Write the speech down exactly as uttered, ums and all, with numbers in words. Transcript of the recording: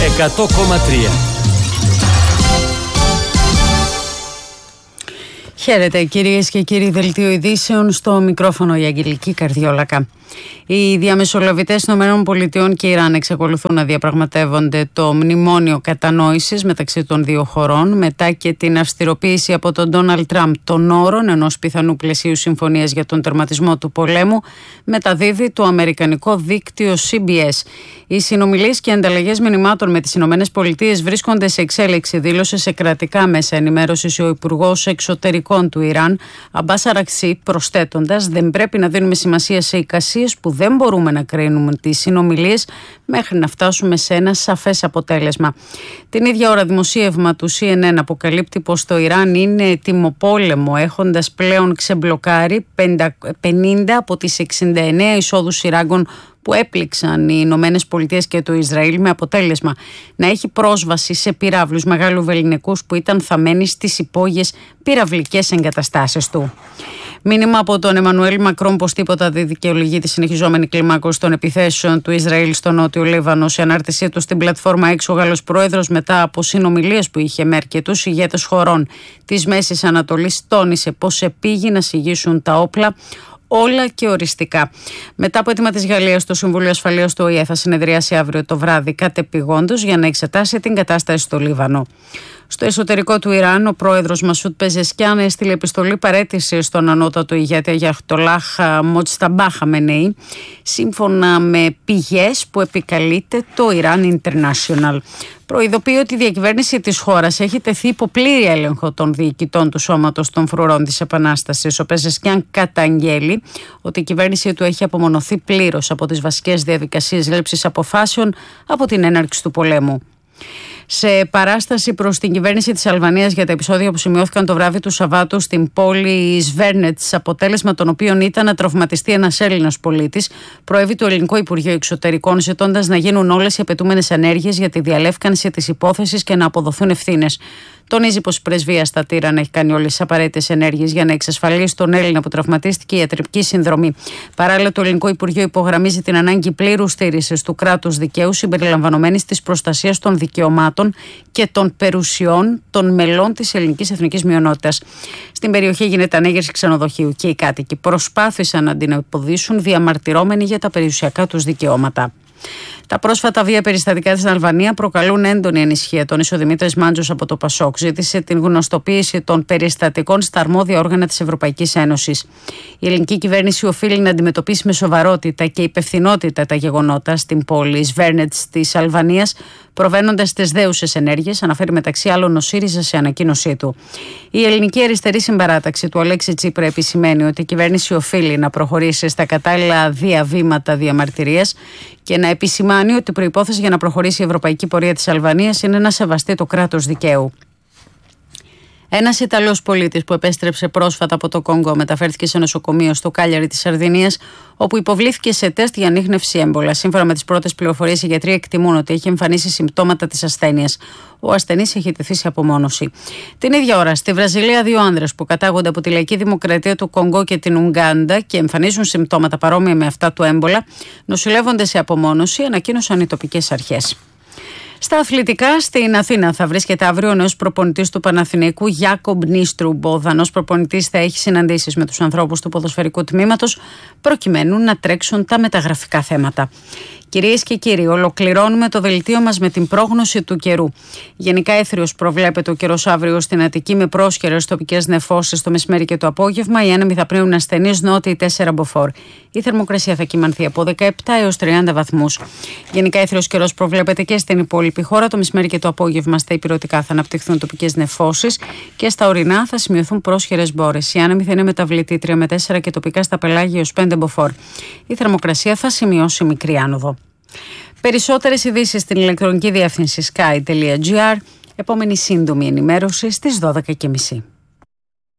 εκατό κόμμα τρία. Χαίρετε κυρίες και κύριοι, δελτίο ειδήσεων, στο μικρόφωνο η Αγγελική Καρδιόλακα. Οι διαμεσολαβητές ΗΠΑ και Ιράν εξακολουθούν να διαπραγματεύονται το μνημόνιο κατανόησης μεταξύ των δύο χωρών μετά και την αυστηροποίηση από τον Ντόναλντ Τραμπ των όρων ενός πιθανού πλαισίου συμφωνίας για τον τερματισμό του πολέμου, μεταδίδει το αμερικανικό δίκτυο σι μπι ες. Οι συνομιλίες και ανταλλαγές μηνυμάτων με τις ΗΠΑ βρίσκονται σε εξέλιξη, δήλωσε σε κρατικά μέσα ενημέρωσης ο Υπουργός Εξωτερικών του Ιράν, Αμπάς Αρακτσί, προσθέτοντας: «Δεν πρέπει να δίνουμε σημασία σε εικασίες που δεν μπορούμε να κρίνουμε τις συνομιλίες μέχρι να φτάσουμε σε ένα σαφές αποτέλεσμα». Την ίδια ώρα, δημοσίευμα του σι εν εν αποκαλύπτει πως το Ιράν είναι έτοιμο πόλεμο, έχοντας πλέον ξεμπλοκάρει πενήντα από τις εξήντα εννέα εισόδους σειράγγων που έπληξαν οι Ηνωμένες Πολιτείες και το Ισραήλ, με αποτέλεσμα να έχει πρόσβαση σε πυράβλους μεγάλου βεληνικούς που ήταν θαμμένοι στις υπόγειες πυραυλικές εγκαταστάσεις του. Μήνυμα από τον Εμμανουέλ Μακρόν πως τίποτα δεν δικαιολογεί τη συνεχιζόμενη κλιμάκωση των επιθέσεων του Ισραήλ στο νότιο Λίβανο. Σε ανάρτησή του στην πλατφόρμα X, ο Γάλλος πρόεδρος, μετά από συνομιλίες που είχε με αρκετούς ηγέτες χωρών της Μέσης Ανατολής, τόνισε πως επήγει να συγγύσουν τα όπλα όλα και οριστικά. Μετά από αίτημα της Γαλλίας, το Συμβούλιο Ασφαλείας του Ο Η Ε θα συνεδριάσει αύριο το βράδυ κατεπηγόντως για να εξετάσει την κατάσταση στο Λίβανο. Στο εσωτερικό του Ιράν, ο πρόεδρος Μασούτ Πεζεσκιάν έστειλε επιστολή παραίτησης στον ανώτατο ηγέτη Αγιατολάχ Μοτζταμπά Χαμενεή, σύμφωνα με πηγές που επικαλείται το Iran International. Προειδοποιεί ότι η διακυβέρνηση της χώρας έχει τεθεί υπό πλήρη έλεγχο των διοικητών του Σώματος των Φρουρών της Επανάστασης. Ο Πεζεσκιάν καταγγέλει ότι η κυβέρνησή του έχει απομονωθεί πλήρως από τις βασικές διαδικασίες λήψης αποφάσεων από την έναρξη του πολέμου. Σε παράσταση προς την κυβέρνηση της Αλβανίας για τα επεισόδια που σημειώθηκαν το βράδυ του Σαββάτου στην πόλη Σβέρνετς, αποτέλεσμα των οποίων ήταν να τραυματιστεί ένας Έλληνας πολίτης, προέβη το Ελληνικό Υπουργείο Εξωτερικών, ζητώντας να γίνουν όλες οι απαιτούμενες ενέργειες για τη διαλεύκανση της υπόθεσης και να αποδοθούν ευθύνες. Τονίζει πως η πρεσβεία στα Τύρανα έχει κάνει όλες τις απαραίτητες ενέργειες για να εξασφαλίσει τον Έλληνα που τραυματίστηκε η ιατρική συνδρομή. Παράλληλα, το Ελληνικό Υπουργείο υπογραμμίζει την ανάγκη πλήρους στήριξης του κράτους δικαίου, συμπεριλαμβανομένης της προστασίας των δικαιωμάτων και των περιουσιών των μελών της ελληνικής εθνικής μειονότητας. Στην περιοχή γίνεται ανέγερση ξενοδοχείου και οι κάτοικοι προσπάθησαν να την αποδείσουν διαμαρτυρώμενοι για τα περιουσιακά τους δικαιώματα. Τα πρόσφατα βία περιστατικά στην Αλβανία προκαλούν έντονη ανησυχία. Τον ο Δημήτρης Μάντζος από το Πασόκ ζήτησε την γνωστοποίηση των περιστατικών στα αρμόδια όργανα της Ευρωπαϊκής Ένωσης. Η ελληνική κυβέρνηση οφείλει να αντιμετωπίσει με σοβαρότητα και υπευθυνότητα τα γεγονότα στην πόλη Σβέρνετς της Αλβανίας, προβαίνοντας στις δέουσες ενέργειες, αναφέρει μεταξύ άλλων ο ΣΥΡΙΖΑ σε ανακοίνωσή του. Η ελληνική αριστερή συμπαράταξη του Αλέξη Τσίπρα επισημαίνει ότι η κυβέρνηση οφείλει να προχωρήσει στα κατάλληλα διαβήματα διαμαρτυρίας και να επισημάνει ότι η προϋπόθεση για να προχωρήσει η ευρωπαϊκή πορεία της Αλβανίας είναι να σεβαστεί το κράτος δικαίου. Ένας Ιταλός πολίτης που επέστρεψε πρόσφατα από το Κονγκό μεταφέρθηκε σε νοσοκομείο στο Κάλιαρι της Σαρδινίας, όπου υποβλήθηκε σε τεστ για ανίχνευση έμπολα. Σύμφωνα με τις πρώτες πληροφορίες, οι γιατροί εκτιμούν ότι έχει εμφανίσει συμπτώματα της ασθένειας. Ο ασθενής έχει τεθεί σε απομόνωση. Την ίδια ώρα, στη Βραζιλία, δύο άνδρες που κατάγονται από τη Λαϊκή Δημοκρατία του Κονγκό και την Ουγκάντα και εμφανίζουν συμπτώματα παρόμοια με αυτά του έμπολα, νοσηλεύονται σε απομόνωση, ανακοίνωσαν οι τοπικές αρχές. Στα αθλητικά, στην Αθήνα θα βρίσκεται αύριο ο νέος προπονητής του Παναθηναϊκού, Γιάκομπ Νίστρουμπ. Ο Δανός προπονητής θα έχει συναντήσεις με τους ανθρώπους του ποδοσφαιρικού τμήματος προκειμένου να τρέξουν τα μεταγραφικά θέματα. Κυρίες και κύριοι, ολοκληρώνουμε το δελτίο μας με την πρόγνωση του καιρού. Γενικά έθριος προβλέπεται ο καιρός αύριο στην Αττική με πρόσχερες τοπικές νεφώσεις το μεσημέρι και το απόγευμα. Οι άνεμοι θα πνέουν ασθενείς νότιοι τέσσερα μποφόρ. Η θερμοκρασία θα κυμανθεί από δεκαεπτά έως τριάντα βαθμούς. Γενικά έθριος καιρός προβλέπεται και στην υπόλοιπη χώρα. Το μεσημέρι και το απόγευμα στα ηπειρωτικά θα αναπτυχθούν τοπικές νεφώσεις και στα ορεινά θα σημειωθούν πρόσχερες μπόρες. Οι άνεμοι θα είναι μεταβλητοί τρία με τέσσερα και τοπικά στα πελάγια έως πέντε μποφόρ. Η θερμοκρασία θα σημειώσει μικρή άνοδο. Περισσότερες ειδήσεις στην ηλεκτρονική διεύθυνση sky τελεία gr. Επόμενη σύντομη ενημέρωση στις δώδεκα και μισή.